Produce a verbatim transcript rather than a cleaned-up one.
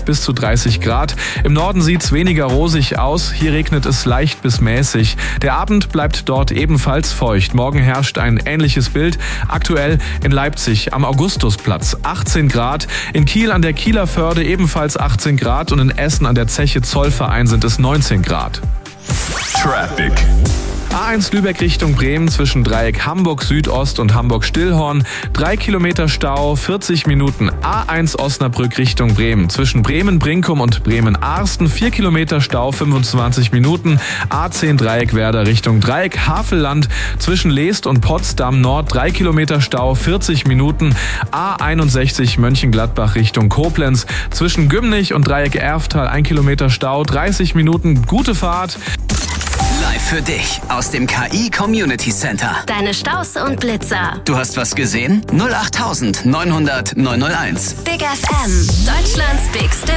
bis zu dreißig Grad. Im Norden sieht's weniger rosig aus. Hier regnet es leicht bis mäßig. Der Abend bleibt dort ebenfalls feucht. Morgen herrscht ein ähnliches Bild. Aktuell in Leipzig am Augustusplatz achtzehn Grad. In Kiel an der Kieler Förde ebenfalls achtzehn Grad. Und in Essen an der Zeche Zollverein sind es neunzehn Grad. Traffic. A eins Lübeck Richtung Bremen zwischen Dreieck Hamburg Südost und Hamburg Stillhorn. Drei Kilometer Stau, vierzig Minuten. A eins Osnabrück Richtung Bremen zwischen Bremen-Brinkum und Bremen-Arsten. Vier Kilometer Stau, fünfundzwanzig Minuten. A zehn Dreieck Werder Richtung Dreieck Havelland zwischen Leest und Potsdam Nord. Drei Kilometer Stau, vierzig Minuten. A einundsechzig Mönchengladbach Richtung Koblenz zwischen Gümnich und Dreieck Erftal. Ein Kilometer Stau, dreißig Minuten. Gute Fahrt. Live für dich aus dem K I Community Center. Deine Staus und Blitzer. Du hast was gesehen? null acht neunhundert neunhundert neunhunderteins. Big F M. Deutschlands bigste